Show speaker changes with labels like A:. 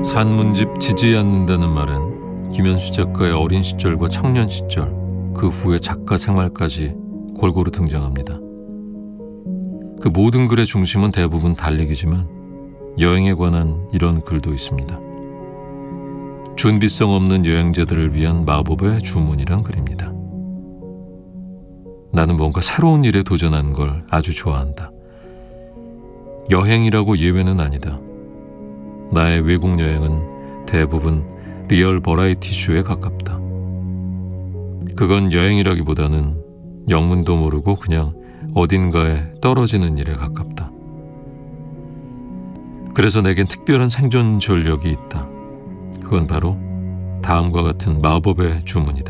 A: 산문집 지지 않는다는 말은 김현수 작가의 어린 시절과 청년 시절, 그 후의 작가 생활까지 골고루 등장합니다. 그 모든 글의 중심은 대부분 달리기지만 여행에 관한 이런 글도 있습니다. 준비성 없는 여행자들을 위한 마법의 주문이란 글입니다. 나는 뭔가 새로운 일에 도전하는 걸 아주 좋아한다. 여행이라고 예외는 아니다. 나의 외국 여행은 대부분 리얼 버라이티 쇼에 가깝다. 그건 여행이라기보다는 영문도 모르고 그냥 어딘가에 떨어지는 일에 가깝다. 그래서 내겐 특별한 생존 전력이 있다. 그건 바로 다음과 같은 마법의 주문이다.